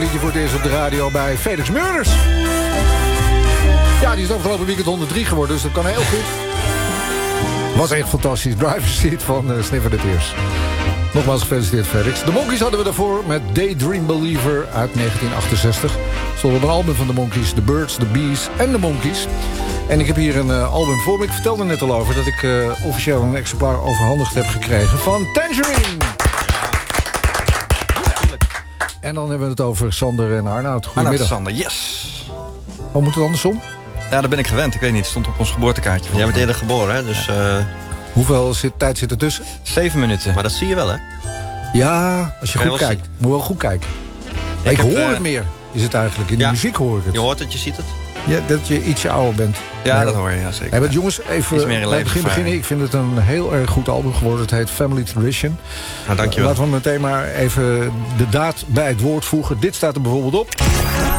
liedje voor het eerst op de radio bij Felix Meurders. Ja, die is afgelopen weekend 103 geworden, dus dat kan heel goed. Was echt fantastisch. Driver's Seat van Sniffer de Tears. Nogmaals gefeliciteerd, Felix. De Monkees hadden we daarvoor met Daydream Believer uit 1968. Stond op een album van de Monkees, The Birds, The Bees en de Monkees. En ik heb hier een album voor me. Ik vertelde er net al over dat ik officieel een exemplaar overhandigd heb gekregen van Tangerine. En dan hebben we het over Sander en Arnoud. Goedemiddag. Sander, yes. Oh, moet het andersom? Ja, dat ben ik gewend. Ik weet niet, het stond op ons geboortekaartje. Jij bent eerder geboren, hè? Dus, Hoeveel tijd zit er tussen? 7 minuten. Maar dat zie je wel, hè? Ja, als je goed kijkt. Moet wel goed kijken. Ik hoor het meer, is het eigenlijk. In de muziek hoor ik het. Je hoort het, je ziet het. Ja, dat je ietsje ouder bent. Ja, dat hoor je, ja, zeker. Hey, maar jongens, even bij het begin beginnen. Ik vind het een heel erg goed album geworden. Het heet Family Tradition. Nou, dankjewel. Laten we meteen maar even de daad bij het woord voegen. Dit staat er bijvoorbeeld op.